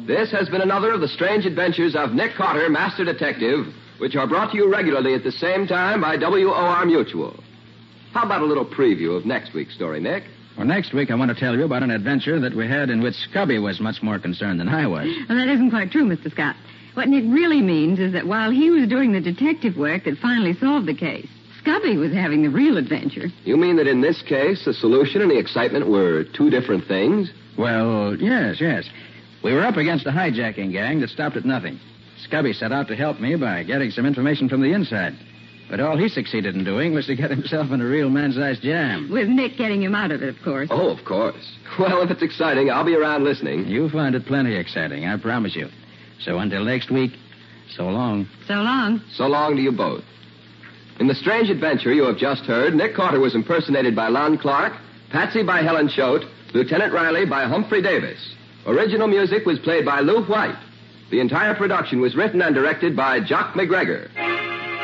This has been another of the strange adventures of Nick Carter, Master Detective, which are brought to you regularly at the same time by WOR Mutual. How about a little preview of next week's story, Nick? Well, next week I want to tell you about an adventure that we had in which Scubby was much more concerned than I was. Well, that isn't quite true, Mr. Scott. What Nick really means is that while he was doing the detective work that finally solved the case, Scubby was having the real adventure. You mean that in this case, the solution and the excitement were two different things? Well, yes. We were up against a hijacking gang that stopped at nothing. Scubby set out to help me by getting some information from the inside. But all he succeeded in doing was to get himself in a real man-sized jam. With Nick getting him out of it, of course. Oh, of course. Well, if it's exciting, I'll be around listening. You'll find it plenty exciting, I promise you. So until next week, so long. So long. So long to you both. In the strange adventure you have just heard, Nick Carter was impersonated by Lon Clark, Patsy by Helen Choate, Lieutenant Riley by Humphrey Davis. Original music was played by Lou White. The entire production was written and directed by Jock McGregor.